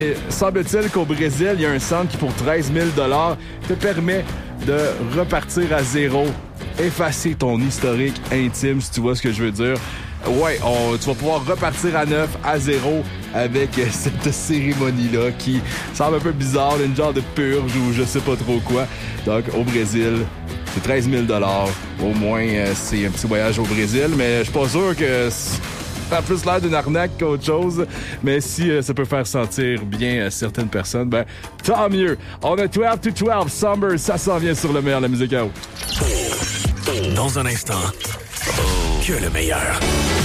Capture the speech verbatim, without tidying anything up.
Et semble-t-il qu'au Brésil, il y a un centre qui, pour treize mille dollars, te permet de repartir à zéro, effacer ton historique intime, si tu vois ce que je veux dire. Ouais, on, tu vas pouvoir repartir à neuf, à zéro, avec cette cérémonie-là qui semble un peu bizarre, une genre de purge ou je sais pas trop quoi. Donc, au Brésil, c'est treize mille dollars. Au moins, c'est un petit voyage au Brésil, mais je suis pas sûr que... Ça a plus l'air d'une arnaque qu'autre chose, mais si euh, ça peut faire sentir bien euh, certaines personnes, ben tant mieux. On a douze to douze, Summer, ça s'en vient sur le meilleur de la musique out. Dans un instant, que le meilleur.